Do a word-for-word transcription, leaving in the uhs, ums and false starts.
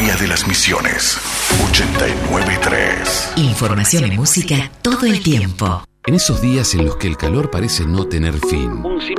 María de las Misiones, ochenta y nueve punto tres. Información y música todo el tiempo. En esos días en los que el calor parece no tener fin,